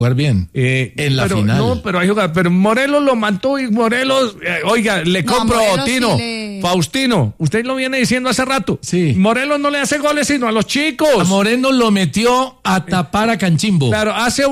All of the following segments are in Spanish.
jugar bien en la final. No, pero hay jugadores, pero Morelos lo mató y Morelos, oiga, le compro Tino, Faustino, usted lo viene diciendo hace rato. Sí. Morelos no le hace goles sino a los chicos. A Moreno lo metió a tapar a Canchimbo. Claro, hace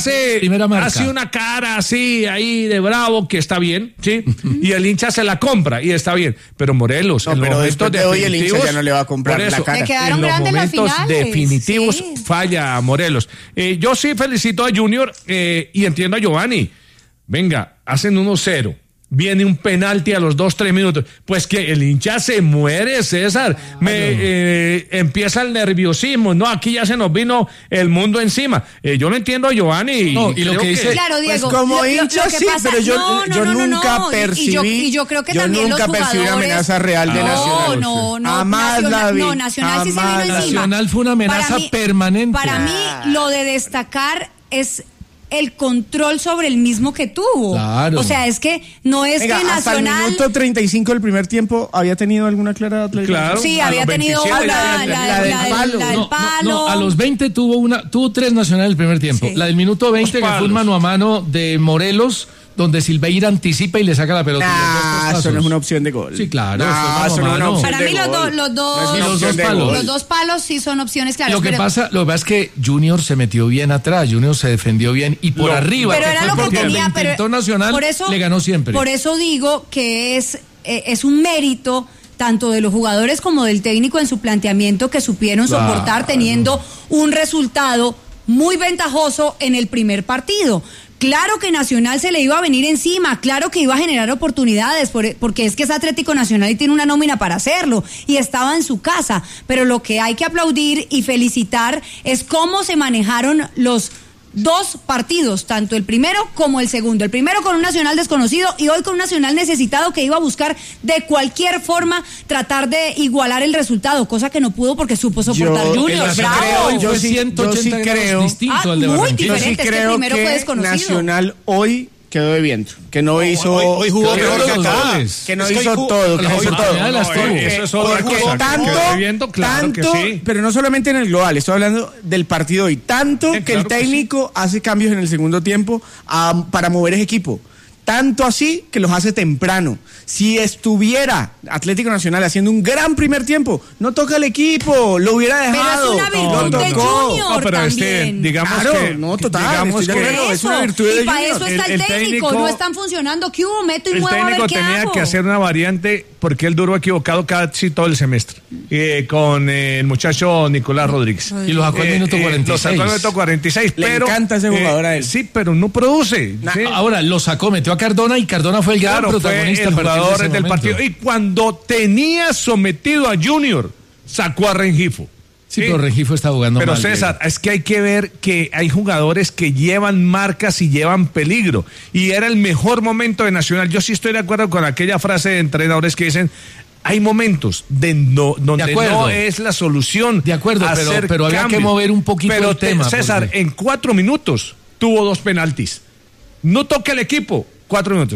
una cara así ahí de bravo que está bien, ¿sí? Y el hincha se la compra y está bien, pero Morelos en los momentos de hoy el hincha ya no le va a comprar la cara. Le quedaron grandes las finales. En los momentos definitivos falla a Morelos. Yo sí felicito a Junior y entiendo a Giovanni. Venga, hacen 1-0. Viene un penalti a los 2-3 minutos. Pues que el hincha se muere, César. Empieza el nerviosismo. No, aquí ya se nos vino el mundo encima. Yo no entiendo a Giovanni. No, y lo que dice. Claro, Diego. Pues como hincha sí, pero yo nunca percibí. Y yo creo que también los jugadores. Una amenaza real de Nacional. No. Jamás la vi. No, Nacional sí se vino encima. Nacional fue una amenaza permanente. Para mí, lo de destacar es el control sobre el mismo que tuvo. Claro. O sea, es que no es que Nacional... Hasta el minuto 35 del primer tiempo había tenido alguna clara Atlético. Claro. Sí, había tenido la del palo. No, a los 20 tuvo 3 Nacional el primer tiempo. Sí. La del minuto 20 que fue un mano a mano de Morelos, donde Silveira anticipa y le saca la pelota. Eso no es una opción de gol. Sí, claro. Eso no es una opción para mí los dos palos sí son opciones claras. Lo que pasa es que Junior se metió bien atrás, Junior se defendió bien y por arriba. Pero era lo que tenía, intentó Nacional, por eso, le ganó siempre. Por eso digo que es un mérito tanto de los jugadores como del técnico en su planteamiento que supieron soportar teniendo un resultado muy ventajoso en el primer partido. Claro que Nacional se le iba a venir encima, claro que iba a generar oportunidades, porque es que es Atlético Nacional y tiene una nómina para hacerlo, y estaba en su casa, pero lo que hay que aplaudir y felicitar es cómo se manejaron los dos partidos, tanto el primero como el segundo. El primero con un Nacional desconocido y hoy con un Nacional necesitado que iba a buscar de cualquier forma tratar de igualar el resultado, cosa que no pudo porque supo soportar Junior. ¡Bravo! Yo sí creo distinto al de Barranquilla. Muy diferente, es que el primero fue desconocido. Nacional hoy quedó debiendo, que no hizo hoy jugó peor que acá, que no hizo todo, que hizo todo. Eso es otra cosa. Tanto, pero no solamente en el global, estoy hablando del partido hoy, tanto que el técnico hace cambios en el segundo tiempo para mover ese equipo. Tanto así que los hace temprano. Si estuviera Atlético Nacional haciendo un gran primer tiempo, no toca el equipo, lo hubiera dejado. Pero es una virtud de Junior pero también. Digamos claro, que no, total, digamos que es una virtud de Junior. Y para Junior. eso está el técnico, no están funcionando. ¿Qué hubo? Meto y muevo a ver qué hago. El técnico tenía que hacer una variante porque él duró equivocado casi todo el semestre con el muchacho Nicolás Rodríguez. Y lo sacó al minuto 46. Lo sacó al minuto 46, Le pero encanta ese jugador a él. Sí, pero no produce. ¿Sí? Ahora lo sacó, metió a Cardona y Cardona fue el gran protagonista fue el jugador del partido. Y cuando tenía sometido a Junior, sacó a Rengifo. Sí, pero Rengifo está jugando mal. Pero César, es que hay que ver que hay jugadores que llevan marcas y llevan peligro. Y era el mejor momento de Nacional. Yo sí estoy de acuerdo con aquella frase de entrenadores que dicen: hay momentos donde no es la solución. De acuerdo, pero había que mover un poquito el tema. César, en 4 minutos tuvo 2 penaltis. No toca el equipo, 4 minutos.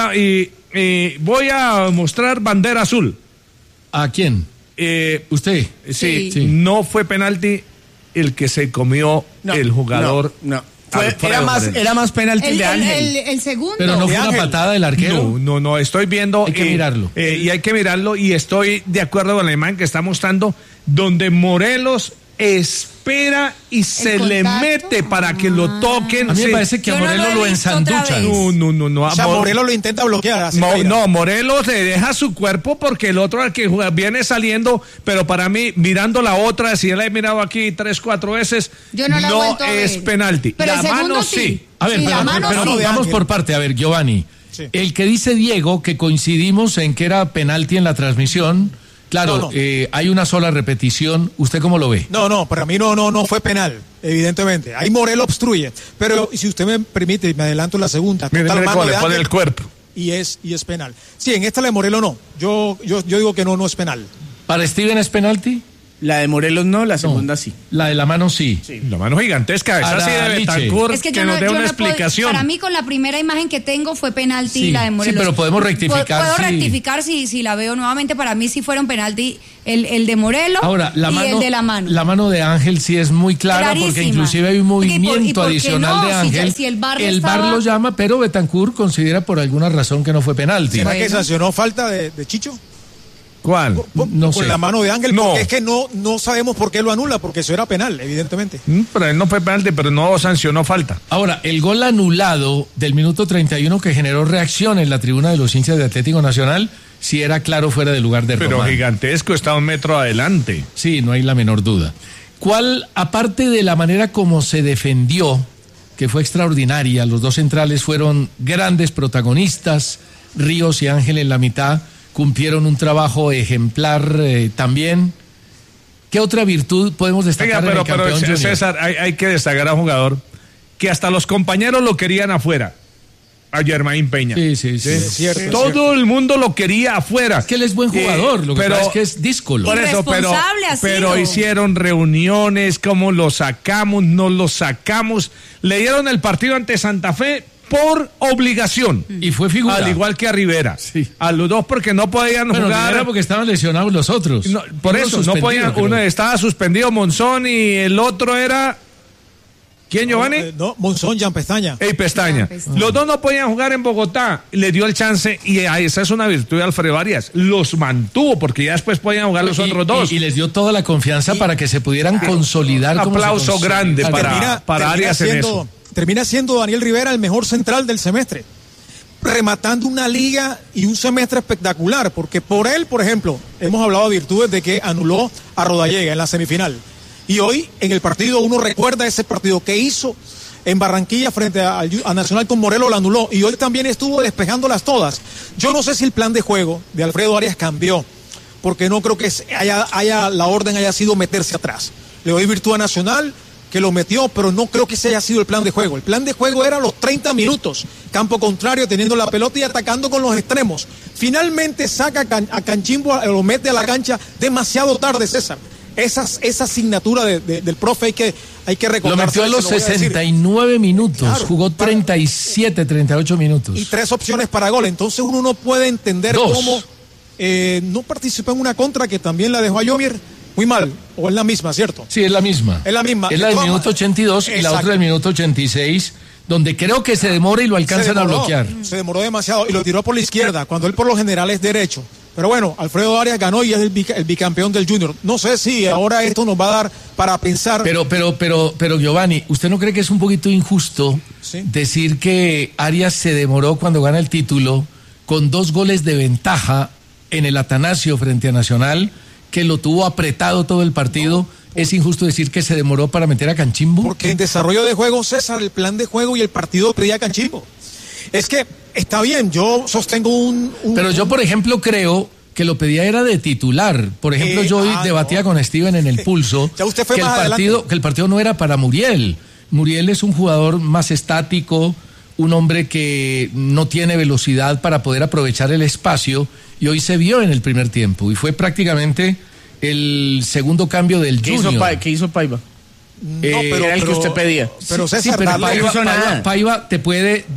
Y voy a mostrar bandera azul. ¿A quién? ¿Usted? Sí, no fue penalti el que se comió el jugador. No. Era más penalti de Ángel. El segundo. Pero no fue una patada del arquero. No, estoy viendo. Hay que mirarlo. Y hay que mirarlo, y estoy de acuerdo con la imagen que está mostrando, donde Morelos espera y se le mete para que lo toquen. A mí me parece que a Morelos lo ensanduchan. No. O sea, Morelos lo intenta bloquear. Morelos le deja su cuerpo porque el otro al que juega viene saliendo, pero para mí, mirando la otra, si él ha mirado aquí 3-4 veces, no es penalti. Pero la mano sí. A ver, pero vamos por parte. A ver, Giovanni, el que dice Diego que coincidimos en que era penalti en la transmisión. Claro, hay una sola repetición. ¿Usted cómo lo ve? No, para mí no fue penal, evidentemente. Ahí Morelos obstruye. Pero si usted me permite, me adelanto la segunda. Mire cómo le pone el cuerpo. Y es penal. Sí, en esta la de Morelos no. Yo digo que no es penal. ¿Para Steven es penalti? La de Morelos no, la segunda sí. La de la mano sí. La mano gigantesca, esa sí de Betancur, es que nos dé una explicación. Para mí, con la primera imagen que tengo fue penalti, la de Morelos. Sí, pero podemos rectificar. Puedo rectificar si la veo nuevamente. Para mí sí fueron penalti el de Morelos el de la mano. La mano de Ángel sí es muy clara, clarísima, porque inclusive hay un movimiento adicional de Ángel. Si el VAR lo llama, pero Betancur considera por alguna razón que no fue penalti. ¿Será que sancionó falta de Chicho? ¿Cuál? No sé. Con la mano de Ángel, porque es que no sabemos por qué lo anula, porque eso era penal, evidentemente. Pero él no fue penal, pero no sancionó falta. Ahora, el gol anulado del minuto 31 que generó reacción en la tribuna de los hinchas de Atlético Nacional, sí era claro fuera de lugar de Román. Pero gigantesco, está 1 metro adelante. Sí, no hay la menor duda. ¿Cuál, aparte de la manera como se defendió, que fue extraordinaria, los dos centrales fueron grandes protagonistas, Ríos y Ángel en la mitad, cumplieron un trabajo ejemplar también. ¿Qué otra virtud podemos destacar en el campeón junior? César, hay que destacar a un jugador que hasta los compañeros lo querían afuera. A Germain Peña. Sí. Es cierto, todo el mundo lo quería afuera. Es que él es buen jugador, lo que pasa es que es díscolo. Por eso, pero hicieron reuniones, cómo lo sacamos, no lo sacamos. Le dieron el partido ante Santa Fe por obligación. Y fue figura. Al igual que a Rivera. Sí. A los dos porque no podían jugar. Rivera porque estaban lesionados los otros. No, por eso, no podían. Uno estaba suspendido, Monzón, y el otro era... ¿Quién, Giovanni? Monzón, Jan Pestaña. Pestaña. Los dos no podían jugar en Bogotá. Le dio el chance, y esa es una virtud de Alfredo Arias. Los mantuvo, porque ya después podían jugar los otros dos. Y les dio toda la confianza para que se pudieran consolidar. Un aplauso grande para Arias en eso. Termina siendo Daniel Rivera el mejor central del semestre, rematando una liga y un semestre espectacular, porque por él, por ejemplo, hemos hablado de virtudes de que anuló a Rodallega en la semifinal. Y hoy, en el partido, uno recuerda ese partido que hizo en Barranquilla frente a Nacional con Morelos, lo anuló. Y hoy también estuvo despejándolas todas. Yo no sé si el plan de juego de Alfredo Arias cambió, porque no creo que la orden haya sido meterse atrás. Le doy virtud a Nacional, que lo metió, pero no creo que ese haya sido el plan de juego. El plan de juego era los 30 minutos, campo contrario, teniendo la pelota y atacando con los extremos. Finalmente saca a Canchimbo, lo mete a la cancha demasiado tarde, César. Esa asignatura del profe hay que recordar. Lo metió a los 69 minutos, claro, jugó 38 minutos. Y 3 opciones para gol. Entonces uno no puede entender cómo no participó en una contra que también la dejó a Yomier muy mal, o es la misma, ¿cierto? Sí, es la misma. Es la misma. Es la del minuto 82 y la otra del minuto 86, donde creo que se demora y lo alcanzan a bloquear. Se demoró demasiado y lo tiró por la izquierda, cuando él por lo general es derecho. Pero bueno, Alfredo Arias ganó y es el bicampeón del Junior. No sé si ahora esto nos va a dar para pensar. Pero Giovanni, ¿usted no cree que es un poquito injusto decir que Arias se demoró cuando gana el título con 2 goles de ventaja en el Atanasio frente a Nacional, que lo tuvo apretado todo el partido? ¿Es injusto decir que se demoró para meter a Canchimbo? Porque en desarrollo de juego, César, el plan de juego y el partido pedía a Canchimbo. Es que está bien, yo sostengo Pero yo, por ejemplo, creo que lo pedía era de titular. Por ejemplo, yo hoy debatía con Steven en el Pulso ya usted fue que el partido no era para Muriel. Muriel es un jugador más estático, un hombre que no tiene velocidad para poder aprovechar el espacio, y hoy se vio en el primer tiempo, y fue prácticamente el segundo cambio del Junior. ¿Qué hizo Paiva? No, pero era el que usted pedía. Pero César, Paiva te puede...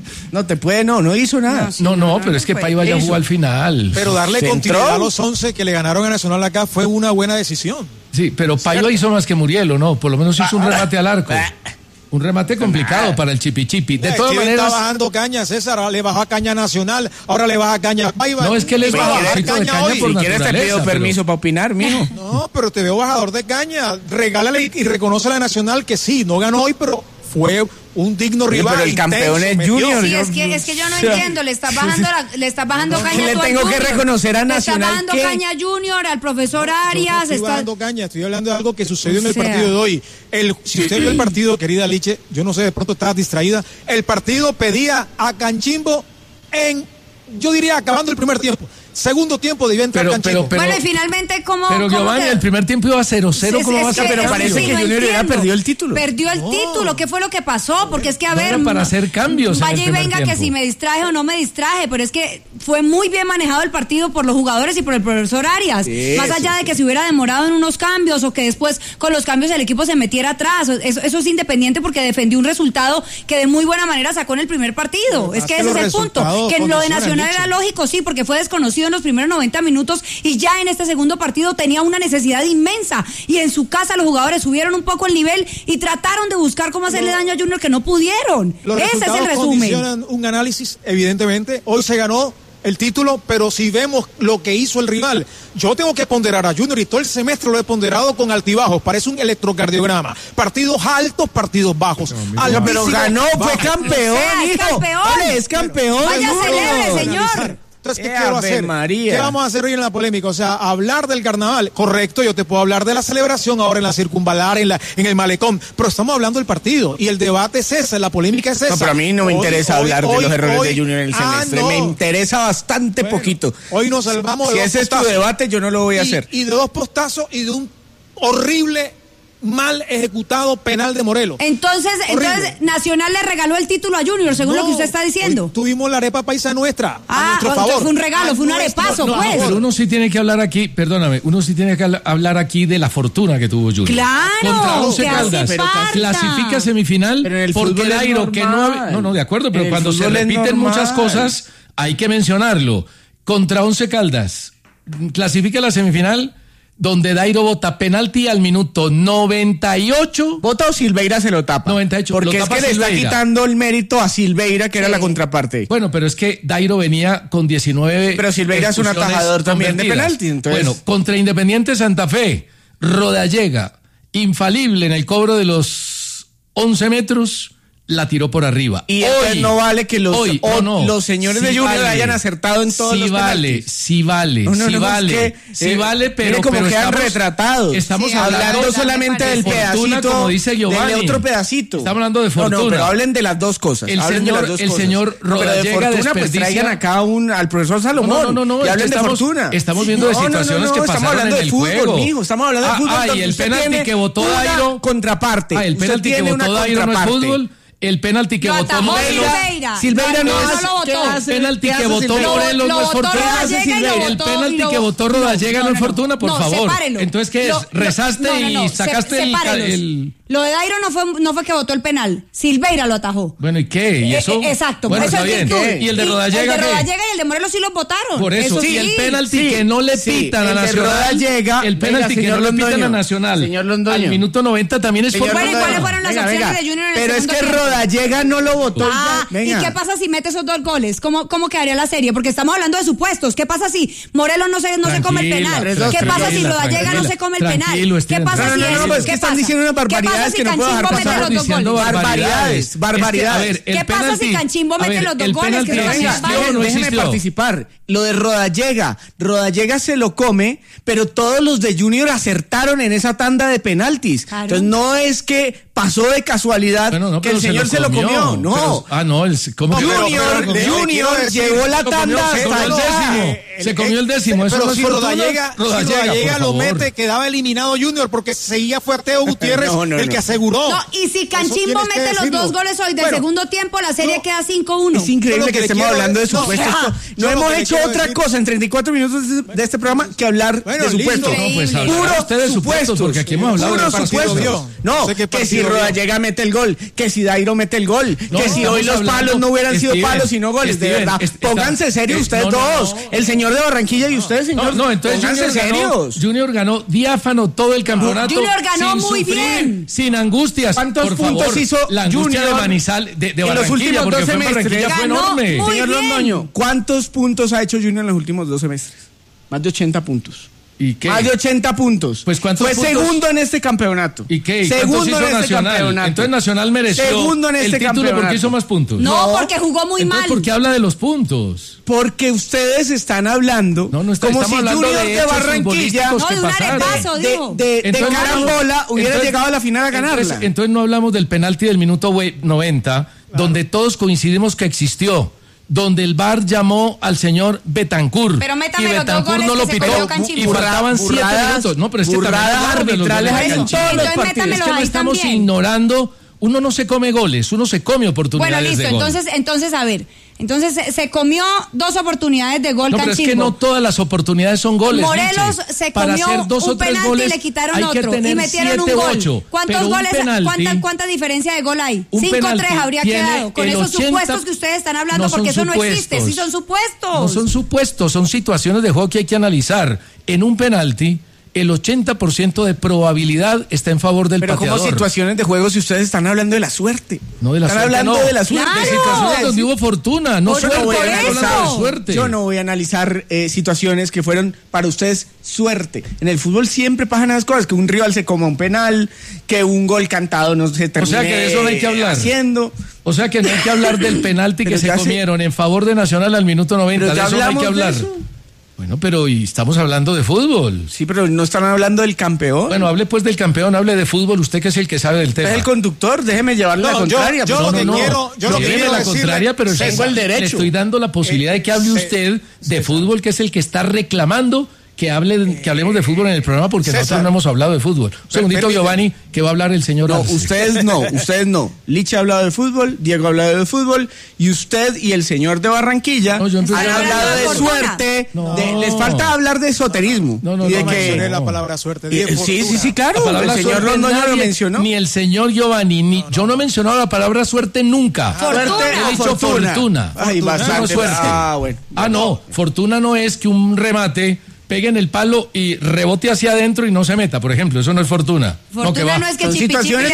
No hizo nada. No, pero es que Paiva ya jugó al final. Pero darle continuidad a los 11 que le ganaron a Nacional acá fue una buena decisión. Sí, pero Paiva hizo más que Muriel, ¿o no? Por lo menos hizo un remate al arco. Un remate complicado para el Chipi. De todas maneras... está bajando caña, César. Le bajó caña Nacional, ahora le baja caña a Paiva. No, es que le baja caña hoy. Si quieres te pido permiso para opinar, mijo. No, pero te veo bajador de caña. Regálale y reconoce a la Nacional que sí, no ganó hoy, pero fue un digno rival. Pero el campeón es Junior. Sí, es que yo no entiendo. Le está bajando caña a todo le tengo que reconocer a Nacional. Le está bajando caña a Junior, al profesor Arias. No estoy bajando caña, estoy hablando de algo que sucedió en el partido de hoy. Si usted vio el partido, querida Liche, yo no sé, de pronto estabas distraída. El partido pedía a Canchimbo yo diría, acabando el primer tiempo. Segundo tiempo debió entrar Canchimbo. Bueno, y finalmente, ¿cómo? Pero Giovanni, el primer tiempo iba 0-0, ¿cómo va a ser? Pero parece que Junior hubiera perdido el título. Perdió el título, ¿qué fue lo que pasó? Porque es que, a ver... para hacer cambios vaya y venga que si me distraje o no me distraje, pero es que fue muy bien manejado el partido por los jugadores y por el profesor Arias. Más allá de que se hubiera demorado en unos cambios o que después con los cambios el equipo se metiera atrás, eso es independiente porque defendió un resultado que de muy buena manera sacó en el primer partido. Es que ese es el punto. Que lo de Nacional era lógico, sí, porque fue desconocido en los primeros 90 minutos y ya en este segundo partido tenía una necesidad inmensa y en su casa los jugadores subieron un poco el nivel y trataron de buscar cómo hacerle daño a Junior que no pudieron. Ese es el resumen. Condicionan un análisis, evidentemente. Hoy se ganó el título, pero si vemos lo que hizo el rival, yo tengo que ponderar a Junior y todo el semestre lo he ponderado con altibajos, parece un electrocardiograma, partidos altos, partidos bajos. Pero ganó, fue campeón, hijo. Es campeón. Vaya, celebre, señor. Entonces, ¿qué quiero hacer? María. ¿Qué vamos a hacer hoy en la polémica? O sea, hablar del carnaval, correcto, yo te puedo hablar de la celebración ahora en la circunvalar, en el malecón, pero estamos hablando del partido y el debate es ese, la polémica es esa. No, pero a mí no me interesa hablar de los errores de Junior en el semestre, me interesa bastante poquito. Hoy nos salvamos de dos postazos. Si ese es tu debate, yo no lo voy a hacer. Y de dos postazos y de un horrible mal ejecutado penal de Morelos. Entonces Nacional le regaló el título a Junior, según lo que usted está diciendo. Tuvimos la arepa paisa nuestra a nuestro favor. Fue un regalo, fue un arepazo, pues. Pero uno sí tiene que hablar aquí, perdóname, hablar aquí de la fortuna que tuvo Junior. Claro, contra Once Caldas, clasifica semifinal porque Dairo que no, de acuerdo, pero cuando se repiten muchas cosas hay que mencionarlo. Contra Once Caldas, clasifica la semifinal donde Dairo bota penalti al minuto 98. ¿Bota o Silveira se lo tapa? 98. Porque es que le está quitando el mérito a Silveira, que era la contraparte. Bueno, pero es que Dairo venía con 19. Pero Silveira es un atajador también de penalti. Entonces... Bueno, contra Independiente Santa Fe, Rodallega, infalible en el cobro de los 11 metros, la tiró por arriba. Y hoy no vale que los señores de Junior hayan acertado en todos los penaltis. Sí vale, pero como pero quedan retratados. Estamos hablando solamente del pedacito, como dice Giovanni. Del otro pedacito. Estamos hablando de fortuna. No, pero hablen de las dos cosas. El señor Rodallega de fortuna, pues traigan acá al profesor Salomón. No, y hablen de fortuna. Estamos viendo de situaciones que pasaron en el juego. Estamos hablando de fútbol. Y el penalti que votó Dairo. Contraparte. El penalti que votó Dairo no es fútbol. El penalti que votó Morelos. Silveira no lo votó. El penalti que votó Morelos no es fortuna. El penalti que votó Rodallega no es fortuna, por favor. Entonces, ¿qué es? ¿Rezaste y sacaste el...? Lo de Dairo no fue que votó el penal. Silveira lo atajó. Bueno, ¿y qué? ¿Y eso? Exacto. Bueno, está bien. ¿Y el de Rodallega qué? El de Rodallega y el de Morelos sí los votaron. Por eso. Y el penalti que no le pitan a Nacional. El penalti que no le pitan a Nacional. Señor Londoño. Al minuto 90 también es fortuna. Bueno, ¿y cuáles fueron las opciones de Junior en el Pero es que Rodallega no lo votó. ¿Y qué pasa si mete esos dos goles? ¿Cómo quedaría la serie? Porque estamos hablando de supuestos. ¿Qué pasa si Morelos no se come el penal? ¿Qué pasa si Rodallega no se come el penal? ¿Qué pasa si eso? Es que están diciendo unas barbaridades que no puedo dejar pasar. Barbaridades. A ver, ¿qué pasa si Canchimbo mete los dos goles? Déjeme participar. Lo de Rodallega se lo come, pero todos los de Junior acertaron en esa tanda de penaltis. Claro. Entonces no es que pasó de casualidad que el señor se lo comió. No. Junior llevó la tanda hasta allá. Se comió el décimo. Eso pero no es si Rodallega lo mete, quedaba eliminado Junior porque seguía fue Teo Gutiérrez el que aseguró. No, y si Canchimbo mete los dos goles hoy del segundo tiempo, la serie queda 5-1. Es increíble que estemos hablando de supuestos. No hemos hecho otra cosa en 34 minutos de este programa que hablar de supuestos. Pues ustedes supuestos, porque aquí hemos hablado de supuestos. No, que si Rodallega mete el gol, que si Dairo mete el gol, que si hoy los palos no hubieran sido palos sino goles, de verdad. Pónganse serios ustedes dos, el señor de Barranquilla y ustedes, señor. No, entonces Junior ganó diáfano todo el campeonato. Junior ganó muy bien. Sin angustias. ¿Cuántos puntos hizo la angustia Junior de Manizal, de en los últimos 2 semestres? Fue enorme. Señor Londoño, ¿cuántos puntos ha hecho Junior en los últimos 2 semestres? Más de 80 puntos. ¿Y qué? Más de 80 puntos. Pues ¿cuántos puntos? Segundo en este campeonato. ¿Y qué? Segundo hizo en este campeonato. Entonces Nacional mereció segundo en este el título porque hizo más puntos. No, porque jugó muy mal. ¿Por qué habla de los puntos? Porque ustedes están hablando como si Junior de Barranquilla de carambola hubiera llegado a la final a ganarla. Entonces no hablamos del penalti del minuto 90, donde todos coincidimos que existió. donde el VAR llamó al señor Betancur. Pero métame y los dos Betancur goles no lo que se pitó comió Canchimbo. y faltaban 7 minutos. No, pero es que burradas arbitrales hay en todos los partidos. Es que no estamos ignorando. Uno no se come goles, uno se come oportunidades de gol. Bueno, listo, entonces, a ver. Entonces se comió 2 oportunidades de gol, no, pero Canchimbo. es que no todas las oportunidades son goles. Morelos Lice. se Para comió hacer 2 o 3 penalti goles, y le quitaron hay que otro tener y metieron 7, un gol. 8. ¿Cuántos goles? ¿Cuánta diferencia de gol hay? 5-3 habría quedado. Con esos supuestos que ustedes están hablando, no porque eso supuestos. no existe. Sí son supuestos. No son supuestos, son situaciones de juego que hay que analizar. En un penalti, el 80% de probabilidad está en favor del pateador. Pero como situaciones de juego si ustedes están hablando de la suerte. No de la están suerte, hablando de la suerte. Claro. De situaciones donde hubo fortuna, no suerte. de Suerte. Yo no voy a analizar situaciones que fueron para ustedes suerte. En el fútbol siempre pasan esas cosas, que un rival se coma un penal, que un gol cantado no se termine. O sea que de eso no hay que hablar. Haciendo. O sea que no hay que hablar del penalti que se comieron en favor de Nacional al minuto 90. De eso no hay que hablar. Bueno, pero y estamos hablando de fútbol. Sí, pero no están hablando del campeón. Bueno, hable pues del campeón, hable de fútbol, usted que es el que sabe del tema. Es el conductor, déjeme llevarle la contraria. Yo lo que quiero la contraria, pero tengo el derecho. Le estoy dando la posibilidad de que hable usted de fútbol, que es el que está reclamando que hablemos de fútbol en el programa, porque nosotros no hemos hablado de fútbol. Un segundito, Giovanni, que va a hablar el señor Arce. Ustedes no. Licha ha hablado de fútbol, Diego ha hablado de fútbol, y usted y el señor de Barranquilla han hablado de suerte. Les falta hablar de esoterismo. No mencioné la palabra suerte. Sí, claro. El señor Londoño lo mencionó. Ni el señor Giovanni, yo no he mencionado la palabra suerte nunca. He dicho fortuna. Ay, bastante. Suerte. No, fortuna no es que un remate pegue en el palo y rebote hacia adentro y no se meta, por ejemplo, eso no es fortuna. Fortuna no es que situaciones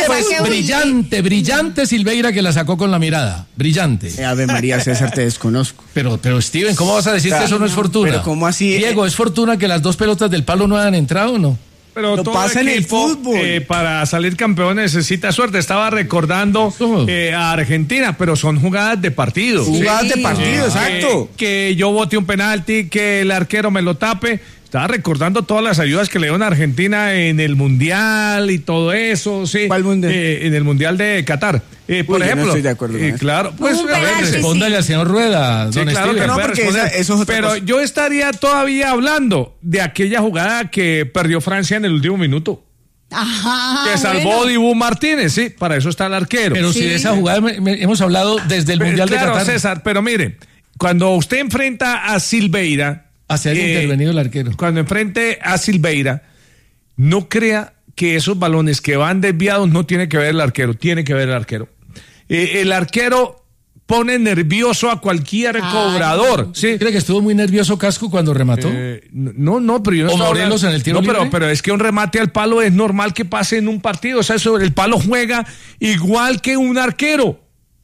brillante Silveira, que la sacó con la mirada, brillante. Ave María, César, te desconozco. Pero Steven, ¿cómo vas a decir que eso no es fortuna? Pero ¿cómo así? Diego, ¿es fortuna que las 2 pelotas del palo no hayan entrado o no? Pero lo todo pasa en el fútbol. Para salir campeón necesita suerte. Estaba recordando a Argentina, pero son jugadas de partido. Jugadas de partido, exacto. Que yo bote un penalti, que el arquero me lo tape. Estaba recordando todas las ayudas que le dieron a Argentina en el Mundial y todo eso, sí. ¿Cuál Mundial? En el Mundial de Qatar. Por ejemplo. No estoy de acuerdo con eso. Claro, pues a ver, respóndale al señor Rueda, sí, claro que no, porque eso es otra cosa. Yo estaría todavía hablando de aquella jugada que perdió Francia en el último minuto. Ajá, que salvó Dibu Martínez, sí, para eso está el arquero. Pero si de esa jugada hemos hablado desde el Mundial de Qatar. César, pero mire, cuando usted enfrenta a Silveira, hacia el intervenido el arquero. Cuando enfrente a Silveira, no crea que esos balones que van desviados no tiene que ver el arquero, tiene que ver el arquero. El arquero pone nervioso a cualquier cobrador. ¿Sí? ¿Cree que estuvo muy nervioso Casco cuando remató? No, pero yo no. ¿O Morelos en el tiro libre? Pero es que un remate al palo es normal que pase en un partido. O sea, el palo juega igual que un arquero.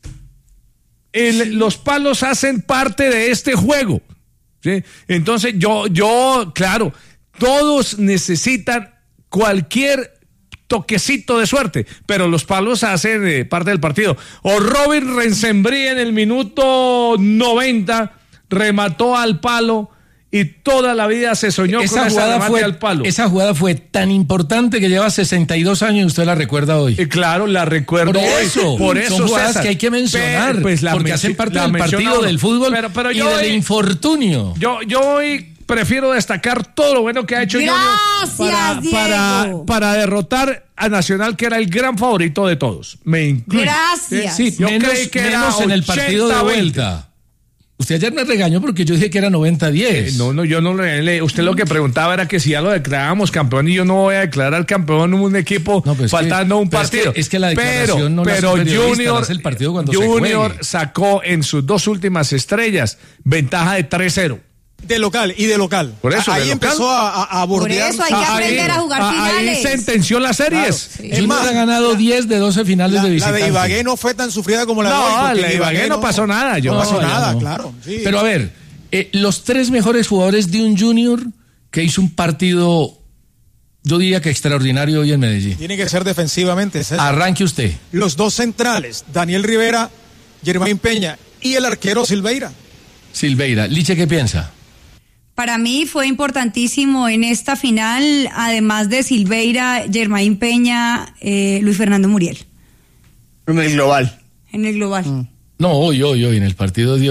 Los palos hacen parte de este juego. ¿Sí? Entonces yo, claro, todos necesitan cualquier toquecito de suerte, pero los palos hacen parte del partido. O Robin Rensembrí en el minuto 90 remató al palo y toda la vida se soñó con ese remate al palo. Esa jugada fue tan importante que lleva 62 años y usted la recuerda hoy. Claro, la recuerdo por eso, son jugadas César, que hay que mencionar, porque hacen parte del partido del fútbol pero y del infortunio. Yo hoy prefiero destacar todo lo bueno que ha hecho Junior para derrotar a Nacional, que era el gran favorito de todos. Me incluyo. Gracias. Sí, menos en el partido de vuelta. Usted ayer me regañó porque yo dije que era 90-10. No, yo no le. Usted lo que preguntaba era que si ya lo declarábamos campeón, y yo no voy a declarar campeón un equipo faltando un partido. Es que la declaración pero Junior hace el partido cuando Junior sacó en sus 2 últimas estrellas ventaja de 3-0. De local. Por eso, ahí empezó a bordear. Por eso hay que aprender a jugar finales. Ahí sentenció las series. Claro, sí. Junior ha ganado 10 de 12 finales de visitante. La de Ibagué no fue tan sufrida como la de hoy. No, la de Ibagué no pasó nada. No pasó nada, claro. Sí. Pero a ver, los 3 mejores jugadores de un Junior que hizo un partido, yo diría que extraordinario hoy en Medellín. Tiene que ser defensivamente, César. Arranque usted. Los 2 centrales, Daniel Rivera, Germain Peña y el arquero Silveira. Liche, ¿qué piensa? Para mí fue importantísimo en esta final, además de Silveira, Germain Peña, Luis Fernando Muriel. En el global. En el global. No, hoy, en el partido de hoy.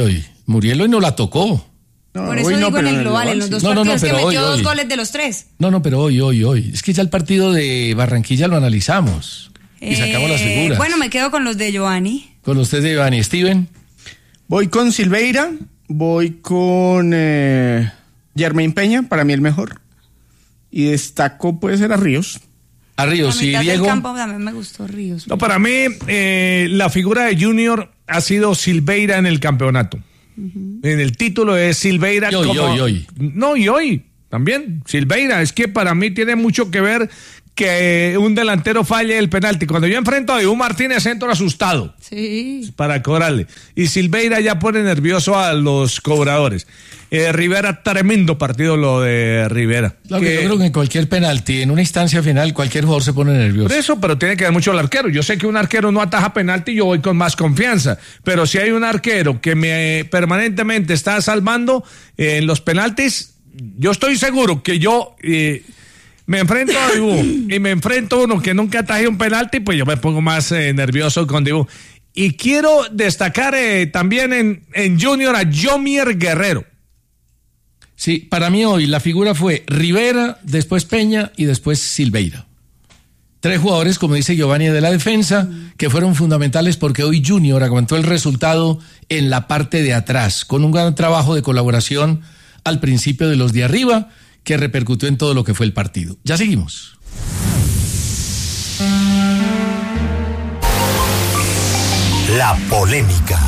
Muriel hoy no la tocó. Por eso digo en el global, en los dos partidos que metió dos goles de los 3. No, pero hoy. Es que ya el partido de Barranquilla lo analizamos y sacamos las figuras. Bueno, me quedo con los de Giovanni. Con los de Giovanni. Steven. Voy con Silveira, voy con Jermaine Peña, para mí el mejor. Y destaco, puede ser a Ríos. A Ríos, y Diego. Del campo también me gustó Ríos. No, para mí, la figura de Junior ha sido Silveira en el campeonato. En el título es Silveira. Y hoy. No, y hoy también. Silveira, es que para mí tiene mucho que ver que un delantero falle el penalti. Cuando yo enfrento a Dibu Martínez, entro asustado. Sí. Para cobrarle. Y Silveira ya pone nervioso a los cobradores. Rivera, tremendo partido lo de Rivera. Yo creo que en cualquier penalti, en una instancia final, cualquier jugador se pone nervioso. Por eso, pero tiene que ver mucho el arquero. Yo sé que un arquero no ataja penalti, yo voy con más confianza. Pero si hay un arquero que me permanentemente está salvando en los penaltis, yo estoy seguro que yo me enfrento a Dibu y me enfrento a uno que nunca ataje un penalti, pues yo me pongo más nervioso con Dibu. Y quiero destacar también en Junior a Yomier Guerrero. Sí, para mí hoy la figura fue Rivera, después Peña y después Silveira. 3 jugadores, como dice Giovanni, de la defensa, que fueron fundamentales porque hoy Junior aguantó el resultado en la parte de atrás, con un gran trabajo de colaboración al principio de los de arriba, que repercutió en todo lo que fue el partido. Ya seguimos. La polémica.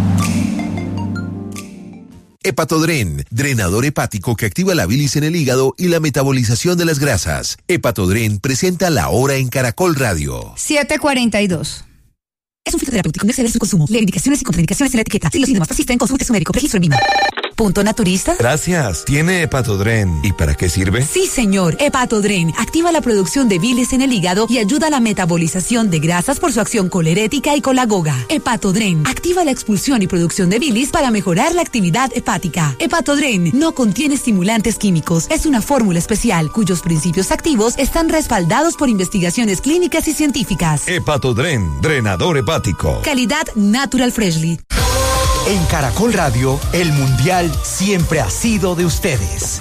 Hepatodren, drenador hepático que activa la bilis en el hígado y la metabolización de las grasas. Hepatodren presenta La Hora en Caracol Radio. 7:42. Es un fitoterapéutico, no exceder su consumo. Lee indicaciones y contraindicaciones en la etiqueta. Si los síntomas persisten, consulte a su médico. Registro en Lima. ¿Punto naturista? Gracias. ¿Tiene Hepatodren? ¿Y para qué sirve? Sí, señor. Hepatodren activa la producción de bilis en el hígado y ayuda a la metabolización de grasas por su acción colerética y colagoga. Hepatodren activa la expulsión y producción de bilis para mejorar la actividad hepática. Hepatodren no contiene estimulantes químicos. Es una fórmula especial cuyos principios activos están respaldados por investigaciones clínicas y científicas. Hepatodren, drenador hepático. Calidad Natural Freshly. En Caracol Radio, el Mundial siempre ha sido de ustedes.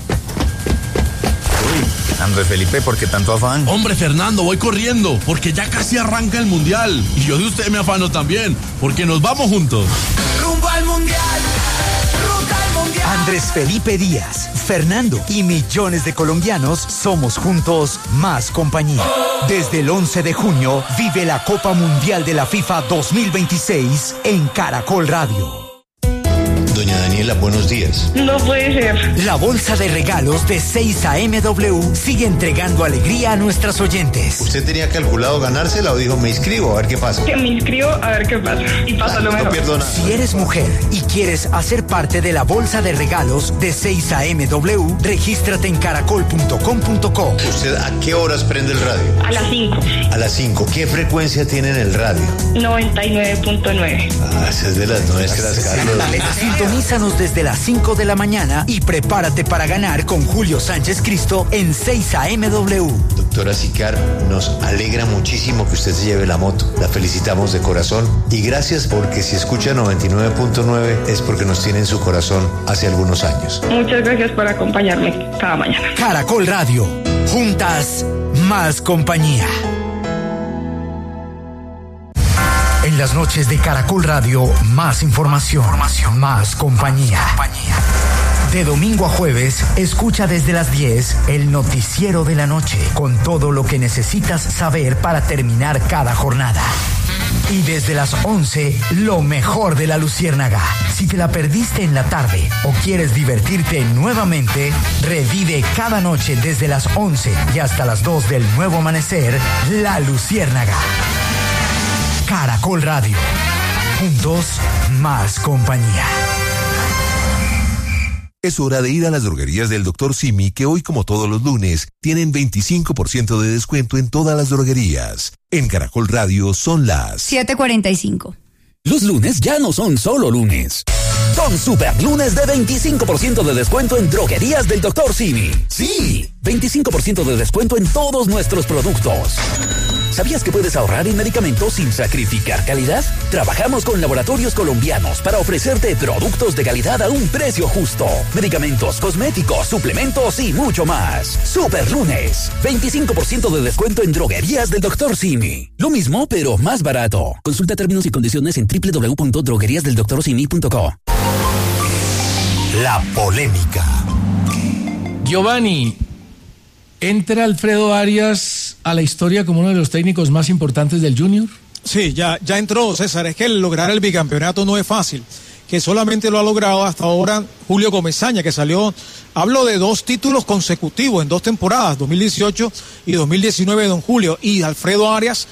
Andrés Felipe, ¿por qué tanto afán? Hombre, Fernando, voy corriendo, porque ya casi arranca el Mundial. Y yo de usted me afano también, porque nos vamos juntos. ¡Rumbo al Mundial! ¡Ruta al Mundial! Andrés Felipe Díaz, Fernando y millones de colombianos somos juntos más compañía. Desde el 11 de junio, vive la Copa Mundial de la FIFA 2026 en Caracol Radio. Doña Daniela, buenos días. No puede ser. La bolsa de regalos de 6am sigue entregando alegría a nuestras oyentes. ¿Usted tenía calculado ganársela o dijo me inscribo a ver qué pasa? Que me inscribo a ver qué pasa. Y pasa lo mejor. No pierdo nada. Si eres mujer y quieres hacer parte de la bolsa de regalos de 6am, regístrate en caracol.com.co. ¿Usted a qué horas prende el radio? A las 5. A las 5. ¿Qué frecuencia tiene en el radio? 99.9. Ah, esa es de las nuestras, Carlos. Sintonízanos desde las 5 de la mañana y prepárate para ganar con Julio Sánchez Cristo en 6amw. Doctora Sicar, nos alegra muchísimo que usted se lleve la moto. La felicitamos de corazón y gracias porque si escucha 99.9 es porque nos tiene en su corazón hace algunos años. Muchas gracias por acompañarme cada mañana. Caracol Radio, juntas, más compañía. En las noches de Caracol Radio, más información, más compañía. De domingo a jueves, escucha desde las 10 el noticiero de la noche, con todo lo que necesitas saber para terminar cada jornada. Y desde las 11, lo mejor de la Luciérnaga. Si te la perdiste en la tarde o quieres divertirte nuevamente, revive cada noche desde las 11 y hasta las 2 del nuevo amanecer, La Luciérnaga. Caracol Radio. Juntos, más compañía. Es hora de ir a las droguerías del Dr. Simi, que hoy, como todos los lunes, tienen 25% de descuento en todas las droguerías. En Caracol Radio son las 7:45. Los lunes ya no son solo lunes. Son super lunes de 25% de descuento en droguerías del Dr. Simi. Sí, 25% de descuento en todos nuestros productos. ¿Sabías que puedes ahorrar en medicamentos sin sacrificar calidad? Trabajamos con laboratorios colombianos para ofrecerte productos de calidad a un precio justo. Medicamentos, cosméticos, suplementos y mucho más. Super Lunes. 25% de descuento en droguerías del Dr. Simi. Lo mismo, pero más barato. Consulta términos y condiciones en www.drogueriasdeldoctorsimi.co. La polémica. Giovanni, ¿entra Alfredo Arias a la historia como uno de los técnicos más importantes del Junior? Sí, ya entró, César. Es que lograr el bicampeonato no es fácil, que solamente lo ha logrado hasta ahora Julio Comesaña, que salió, hablo de 2 títulos consecutivos en 2 temporadas, 2018 y 2019, don Julio, y Alfredo Arias,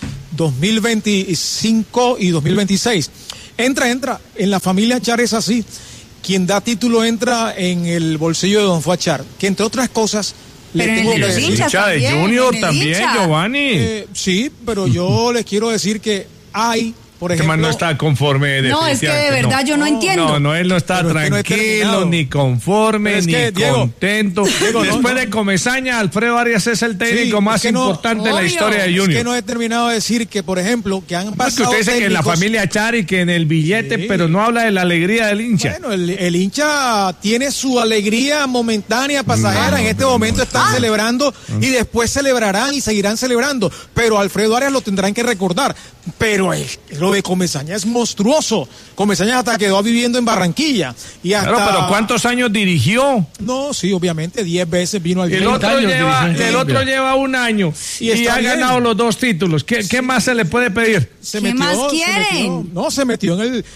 2025 y 2026. Entra, en la familia Char es así, quien da título entra en el bolsillo de don Fuachar, que entre otras cosas... Pero le tengo en el de que los decir, hinchas Hincha de también, Junior en el también, hincha. Giovanni. sí, pero yo les quiero decir que hay, por Este ejemplo... man no está conforme. No, es que de definitivamente, verdad yo no entiendo. No, él no está Pero es que no he tranquilo, terminado. ni conforme, Pero es ni que, Diego, contento. Diego, Después no. de Comesaña, Alfredo Arias es el técnico Sí, más es que no, importante de la obvio. historia de Es Junior. que no he terminado de decir que, por ejemplo, que han Porque pasado usted dice que en la técnicos- familia Chari, que en el billete, Sí. pero no habla de la alegría del hincha. Bueno, el hincha tiene su alegría momentánea, pasajera. En este momento están celebrando y después celebrarán y seguirán celebrando. Pero Alfredo Arias lo tendrán que recordar. Pero lo de Comesaña es monstruoso. Comesaña hasta quedó viviendo en Barranquilla. Y hasta... Claro, pero ¿cuántos años dirigió? No, sí, obviamente, 10 veces vino al El 30 otro, años lleva, dirigió en el Colombia. otro lleva 1 año Y y está ha bien. ganado los 2 títulos. ¿Qué más se le puede pedir? ¿Qué más quieren? Se metió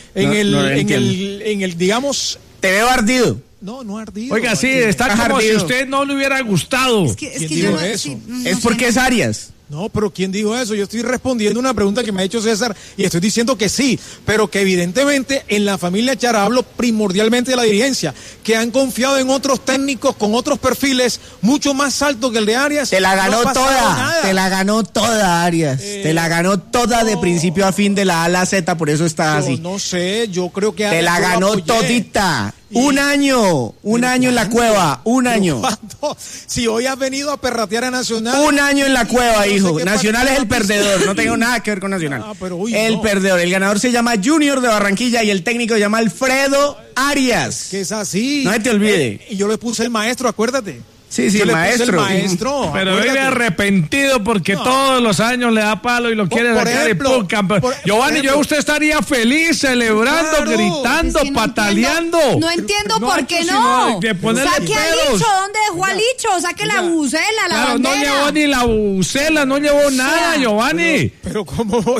en el, digamos, Te veo ardido. no ardido. Oiga, sí, ardido. está Está como si ardido. a usted no le hubiera gustado. Es que ¿Quién yo dijo no, eso? sí, no Es sé, porque no. es Arias. No, pero ¿quién dijo eso? Yo estoy respondiendo una pregunta que me ha hecho César y estoy diciendo que sí, pero que evidentemente en la familia Chara, hablo primordialmente de la dirigencia, que han confiado en otros técnicos con otros perfiles mucho más altos que el de Arias. Te la No ganó ha pasado toda. nada. Te la ganó toda, Arias. Te la ganó toda de principio a fin, de la A a la Z, por eso estás Yo así. no sé, yo creo que Te Arias la yo lo ganó apoyé. todita. Y- Un año en la cueva, un año. ¿Cuándo? Si hoy has venido a perratear a Nacional. Un año en la y cueva, no sé hijo. qué Nacional es el partido perdedor, no tengo nada que ver con Nacional. Ah, pero uy, el no. perdedor, el ganador se llama Junior de Barranquilla y el técnico se llama Alfredo Arias. Que es así. No se te olvide. Y yo le puse el maestro, acuérdate. Sí, Yo le puse maestro. el maestro. Pero acuérdate. vive arrepentido porque No. todos los años le da palo y lo quiere por sacar ejemplo, y ¡pum! Campeón. por Giovanni, ejemplo. usted estaría feliz, celebrando, Claro. gritando, Es que no pataleando. No entiendo No, por qué sino no. de ponerle Saque a pedos. Licho, ¿dónde dejó a Licho? Saque la bucela, la Claro, no bandera. llevó ni la bucela, no llevó nada, Giovanni. Pero ¿cómo voy?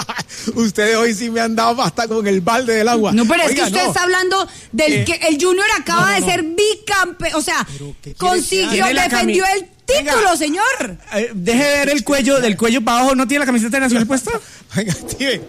Ustedes hoy sí me han dado hasta con el balde del agua. No, pero es Oiga, que usted no. está hablando del que el Junior acaba de ser bicampeón, o sea, ¿Pero qué quiere consiguió, que haga? Tiene la defendió el título, Venga. señor. Deje de ver el cuello, del cuello para abajo, ¿no tiene la camiseta de Nacional puesta? Venga, Steven.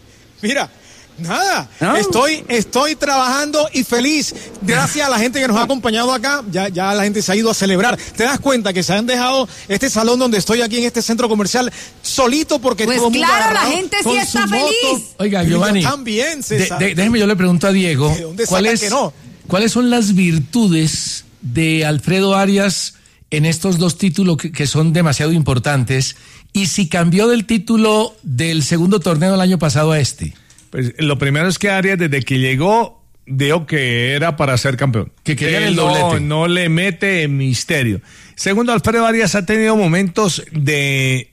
Mira, nada. ¿No? Estoy trabajando y feliz. Gracias a la gente que nos ha acompañado acá. Ya la gente se ha ido a celebrar. ¿Te das cuenta que se han dejado este salón donde estoy aquí en este centro comercial solito porque Pues todo el mundo claro, la agarrado gente sí con está su moto? feliz. Oiga, Pero Giovanni, yo también, César. déjeme, yo le pregunto a Diego, ¿De dónde saca que no? ¿cuáles son las virtudes de Alfredo Arias en estos 2 títulos que son demasiado importantes? Y si cambió del título del segundo torneo del año pasado a este. Pues lo primero es que Arias, desde que llegó, dijo que era para ser campeón. Que quería el no, doblete. no le mete misterio. Segundo, Alfredo Arias ha tenido momentos de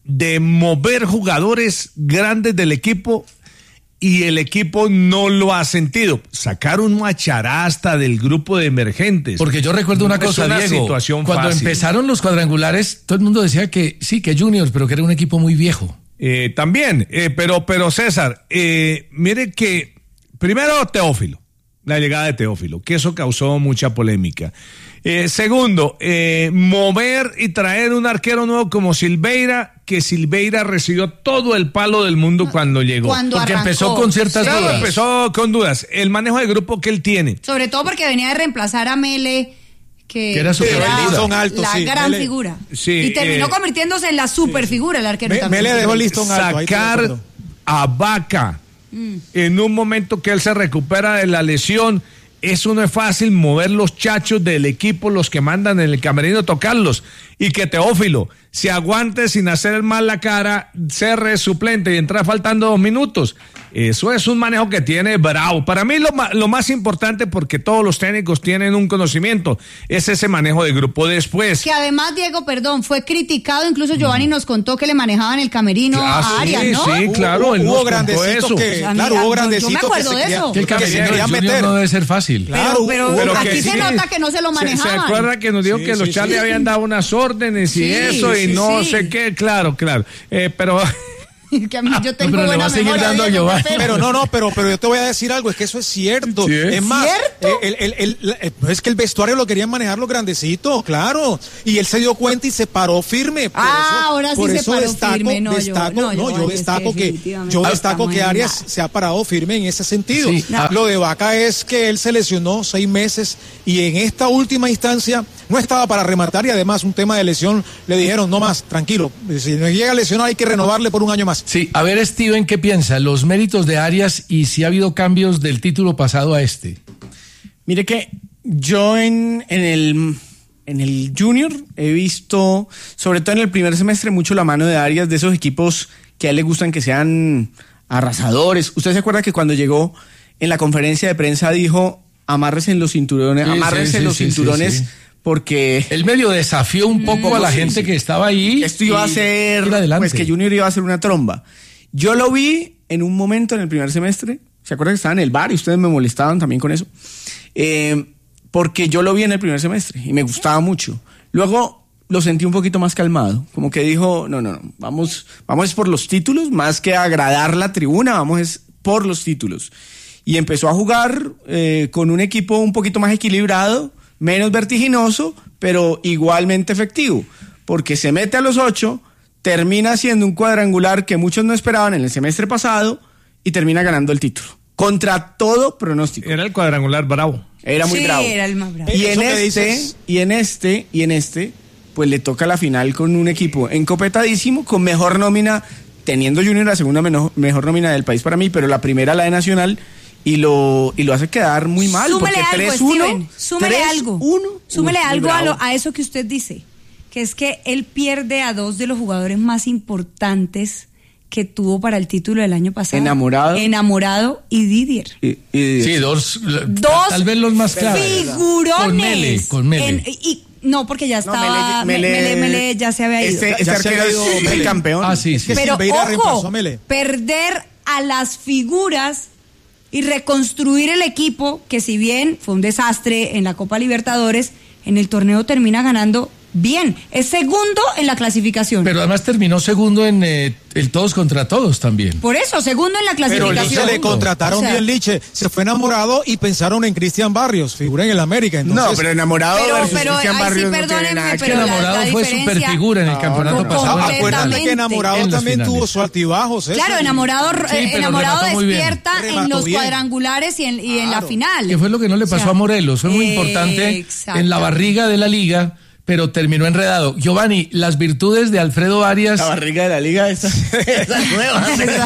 mover jugadores grandes del equipo y el equipo no lo ha sentido. Sacar un macharasta del grupo de emergentes. Porque yo recuerdo una No cosa, es una Diego, situación cuando fácil. empezaron los cuadrangulares, todo el mundo decía que sí, que Juniors, pero que era un equipo muy viejo. También, pero César, mire que primero Teófilo, la llegada de Teófilo, que eso causó mucha polémica. Segundo, mover y traer un arquero nuevo como Silveira, que Silveira recibió todo el palo del mundo cuando llegó. Cuando Porque arrancó. empezó con ciertas Claro, dudas. empezó con dudas. El manejo de grupo que él tiene. Sobre todo porque venía de reemplazar a Mele, que era su listón alto, la sí, gran Mele. figura. Sí, y terminó convirtiéndose en la superfigura el arquero. también. Mele dejó el listón alto. ahí te lo Sacar acuerdo. a Vaca en un momento que él se recupera de la lesión. Eso no es fácil, mover los chachos del equipo, los que mandan en el camerino, tocarlos. y que Teófilo se aguante sin hacer mal la cara, ser suplente y entrar faltando 2 minutos. Eso es un manejo que tiene Bravo. Para mí lo más importante, porque todos los técnicos tienen un conocimiento, es ese manejo de grupo después. Que además, Diego, fue criticado, incluso Giovanni nos contó que le manejaban el camerino a Arias, ¿no? Sí, claro, hubo grandecitos que, hubo grandecitos yo me acuerdo de eso. Que el camerino del Junior no debe ser fácil. Claro, pero aquí se nota que no se lo manejaban. ¿Se acuerda que nos dijo que los Charlie habían dado unas órdenes y eso y no sé qué? Claro. Pero... que a mí yo tengo pero buena le va a seguir memoria, dando a Giovanni. Pero yo te voy a decir algo, es que eso es cierto. ¿Sí? Es más, ¿Cierto? es que el vestuario lo querían manejar los grandecitos, claro. Y él se dio cuenta y se paró firme. Ahora sí se paró firme. Yo destaco que Arias se ha parado firme en ese sentido. Sí. Lo de Vaca es que él se lesionó 6 meses y en esta última instancia no estaba para rematar, y además un tema de lesión le dijeron, no más, tranquilo, si no llega a lesionar hay que renovarle por un año más. Sí, a ver, Steven, ¿qué piensa? Los méritos de Arias y si ha habido cambios del título pasado a este. Mire que yo en el Junior he visto, sobre todo en el primer semestre, mucho la mano de Arias, de esos equipos que a él le gustan que sean arrasadores. ¿Usted se acuerda que cuando llegó en la conferencia de prensa dijo, amárrense en los cinturones, sí. Porque él medio desafió un poco a la gente que estaba ahí. Esto iba a ser, pues que Junior iba a ser una tromba. Yo lo vi en un momento en el primer semestre. ¿Se acuerdan que estaba en el bar y ustedes me molestaban también con eso? Porque yo lo vi en el primer semestre y me gustaba mucho. Luego lo sentí un poquito más calmado, como que dijo, no, vamos por los títulos, más que agradar la tribuna, vamos por los títulos. Y empezó a jugar con un equipo un poquito más equilibrado, menos vertiginoso, pero igualmente efectivo, porque se mete a los 8, termina haciendo un cuadrangular que muchos no esperaban en el semestre pasado y termina ganando el título, contra todo pronóstico. Era el cuadrangular bravo. Era muy bravo. Era el más bravo. Y en este, pues le toca la final con un equipo encopetadísimo, con mejor nómina, teniendo Junior la segunda mejor nómina del país para mí, pero la primera la de Nacional, y lo hace quedar muy mal. Súmele porque algo, 3-1, Steven, súmele algo a eso que usted dice, que es que él pierde a 2 de los jugadores más importantes que tuvo para el título del año pasado. Enamorado y Didier. Sí, dos tal vez los más claros. Figurones. Con Mele. No, porque ya estaba. Mele ya se había ido. Este arquero es el campeón. Sí. Pero ojo, perder a las figuras y reconstruir el equipo, que si bien fue un desastre en la Copa Libertadores, en el torneo termina ganando bien. Es segundo en la clasificación. Pero además terminó segundo en el todos contra todos también. Por eso, segundo en la clasificación. Pero Liche le contrataron bien Liche. Se fue Enamorado y pensaron en Cristian Barrios, figura en el América. Entonces, no, pero Enamorado versus Cristian Barrios no tiene nada que ver. Enamorado fue superfigura en el campeonato pasado. Acuérdate que Enamorado también tuvo sus altibajos. Claro, Enamorado despierta en los cuadrangulares y en la final. Que fue lo que no le pasó a Morelos. Fue muy importante en la barriga de la liga, pero terminó enredado. Giovanni, las virtudes de Alfredo Arias. La barriga de la liga, esa nueva.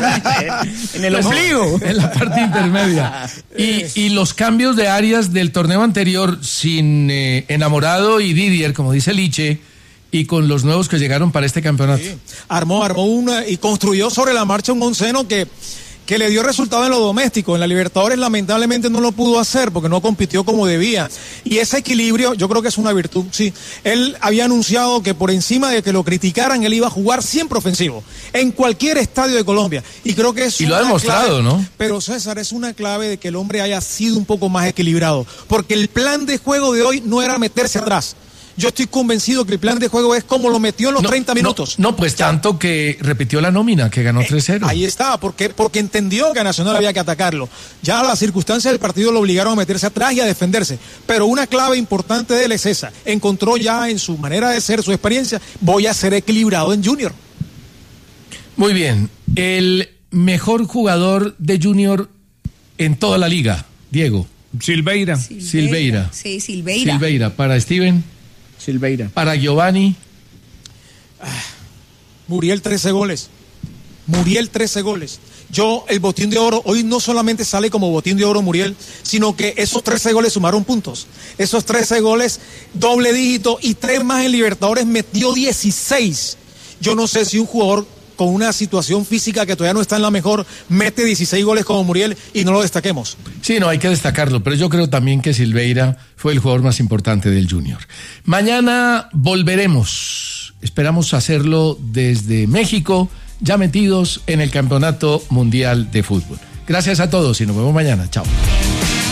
En el ombligo. En la parte intermedia. Y los cambios de Arias del torneo anterior sin Enamorado y Didier, como dice Liche, y con los nuevos que llegaron para este campeonato. Sí. Armó una y construyó sobre la marcha un onceno que le dio resultado en lo doméstico. En la Libertadores lamentablemente no lo pudo hacer porque no compitió como debía. Y ese equilibrio yo creo que es una virtud, sí. Él había anunciado que por encima de que lo criticaran, él iba a jugar siempre ofensivo, en cualquier estadio de Colombia. Y creo que es y lo ha demostrado, clave, ¿no? Pero César, es una clave de que el hombre haya sido un poco más equilibrado. Porque el plan de juego de hoy no era meterse atrás. Yo estoy convencido que el plan de juego es como lo metió en los 30 minutos. No, pues tanto que repitió la nómina, que ganó 3-0. Ahí está, porque entendió que a Nacional había que atacarlo. Ya las circunstancias del partido lo obligaron a meterse atrás y a defenderse. Pero una clave importante de él es esa. Encontró ya en su manera de ser, su experiencia, voy a ser equilibrado en Junior. Muy bien. El mejor jugador de Junior en toda la liga, Diego. Silveira. Sí, Silveira. Silveira. Para Steven. Silveira. Para Giovanni. Muriel 13 goles. el botín de oro hoy no solamente sale como botín de oro, Muriel, sino que esos 13 goles sumaron puntos. Esos 13 goles, doble dígito y 3 más en Libertadores, metió 16. Yo no sé si un jugador con una situación física que todavía no está en la mejor mete 16 goles como Muriel y no lo destaquemos. Sí, no, hay que destacarlo, pero yo creo también que Silveira fue el jugador más importante del Junior. Mañana volveremos, esperamos hacerlo desde México, ya metidos en el Campeonato Mundial de Fútbol. Gracias a todos y nos vemos mañana. Chao.